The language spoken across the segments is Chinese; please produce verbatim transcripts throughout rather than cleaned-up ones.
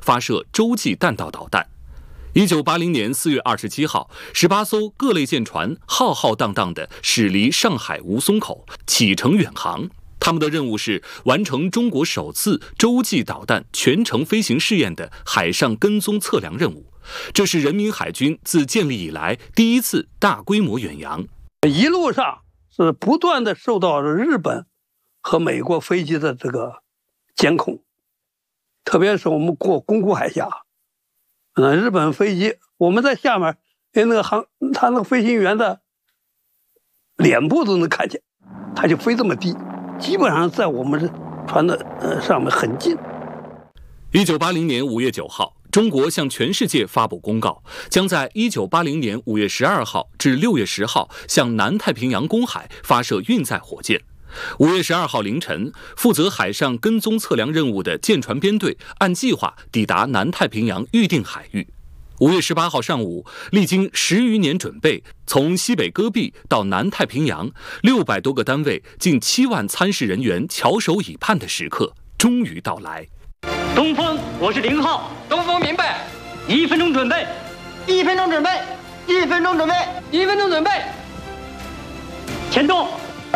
发射洲际弹道导弹。一九八零年四月二十七号，十八艘各类舰船浩浩荡荡地驶离上海吴淞口，启程远航。他们的任务是完成中国首次洲际导弹全程飞行试验的海上跟踪测量任务，这是人民海军自建立以来第一次大规模远洋。 一路上是不断的受到日本和美国飞机的这个监控，特别是我们过宫古海峡，嗯，日本飞机我们在下面，那个航他那个飞行员的脸部都能看见，他就飞这么低，基本上在我们船的呃上面很近。 一九八零年五月九号，中国向全世界发布公告，将在一九八零年五月十二号至六月十号向南太平洋公海发射运载火箭。五月十二号凌晨，负责海上跟踪测量任务的舰船编队按计划抵达南太平洋预定海域。五月十八号上午，历经十余年准备，从西北戈壁到南太平洋，六百多个单位、近七万参试人员翘首以盼的时刻终于到来。 东风，我是零号。 东风明白。 一分钟准备。 一分钟准备。一分钟准备。 一分钟准备。前动。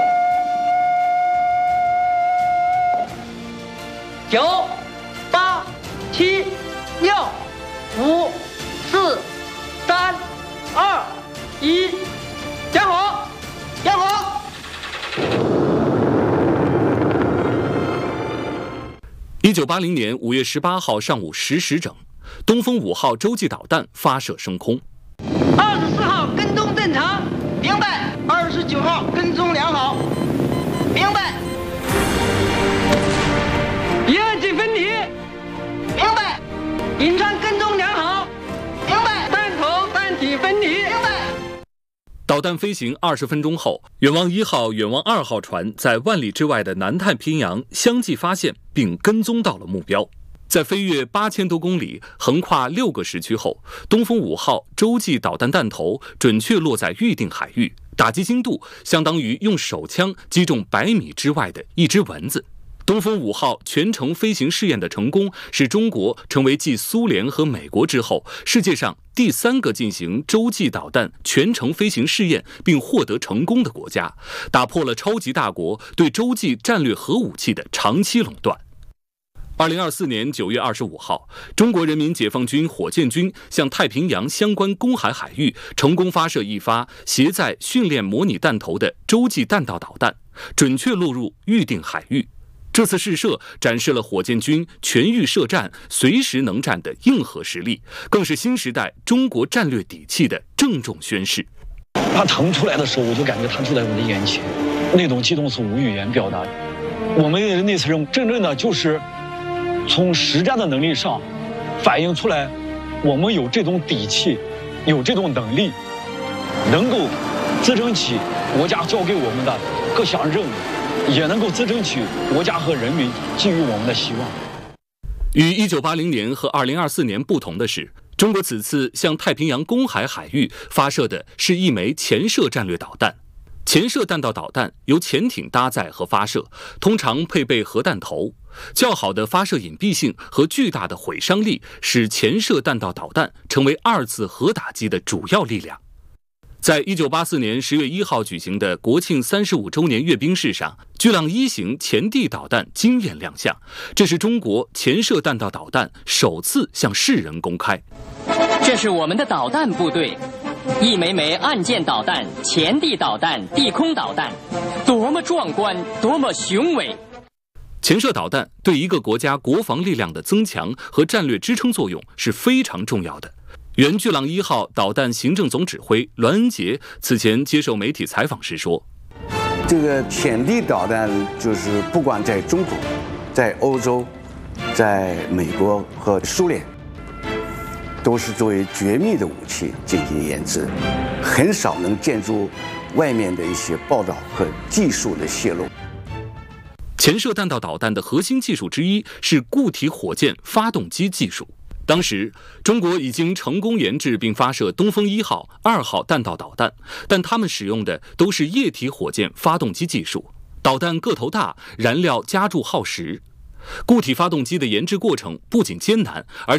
九、八、七、六、五、四、三、二、一，点火！ 点火！ 一九八零年五月十八号上午十时整，东风五号洲际导弹发射升空。 二十四号跟踪正常，明白。二十九号跟踪良好，明白。 离岸进分离， 明白。 引船跟踪良好， 明白。 弹头弹体分离， 明白。 导弹飞行二十分钟后，远望一号、远望二号船在万里之外的南太平洋相继发现并跟踪到了目标。在飞越八千多公里、横跨六个时区后，东风五号洲际导弹弹头准确落在预定海域，打击精度相当于用手枪击中百米之外的一只蚊子。东风五号全程飞行试验的成功，使中国成为继苏联和美国之后，世界上第三个进行洲际导弹全程飞行试验并获得成功的国家，打破了超级大国对洲际战略核武器的长期垄断。二零二四年九月二十五号，中国人民解放军火箭军向太平洋相关公海海域成功发射一发携载训练模拟弹头的洲际弹道导弹，准确落入预定海域。这次试射展示了火箭军全域射战、随时能战的硬核实力，更是新时代中国战略底气的郑重宣示。 它腾出来的时候，我就感觉它就在我的眼前，那种激动是无语言表达的。我们那次任务真正的就是从实战的能力上反映出来，我们有这种底气，有这种能力，能够支撑起国家交给我们的各项任务，也能够支撑起国家和人民寄予我们的希望。 与一九八零年和二零二四年不同的是，中国此次向太平洋公海海域发射的是一枚潜射战略导弹。潜射弹道导弹由潜艇搭载和发射，通常配备核弹头。较好的发射隐蔽性和巨大的毁伤力，使潜射弹道导弹成为二次核打击的主要力量。在一九八四年十月一号举行的国庆三十五周年阅兵式上，巨浪一型潜地导弹惊艳亮相，这是中国潜射弹道导弹首次向世人公开。 这是我们的导弹部队，一枚枚岸舰导弹、潜地导弹、地空导弹，多么壮观，多么雄伟！ 潜射导弹对一个国家国防力量的增强和战略支撑作用是非常重要的。原巨浪一号导弹行政总指挥栾恩杰此前接受媒体采访时说：“ 这个潜地导弹就是不管在中国、在欧洲、在美国和苏联，都是作为绝密的武器进行研制，很少能见诸外面的一些报道和技术的泄露。” 潜射弹道导弹的核心技术之一是固体火箭发动机技术。当时，中国已经成功研制并发射东风一号、二号弹道导弹，但它们使用的都是液体火箭发动机技术，导弹个头大，燃料加注耗时。固体发动机的研制过程不仅艰难，而且